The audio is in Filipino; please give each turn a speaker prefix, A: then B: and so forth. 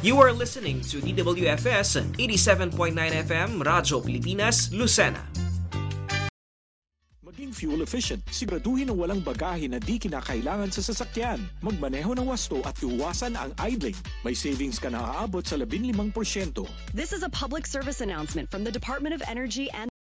A: You are listening to DWFS 87.9 FM, Radyo Pilipinas, Lucena.
B: Maging fuel efficient, siguraduhin ang walang bagahe na di kinakailangan sa sasakyan. Magmaneho ng wasto at iwasan ang idling. May savings ka na aabot sa 15%.
C: This is a public service announcement from the Department of Energy and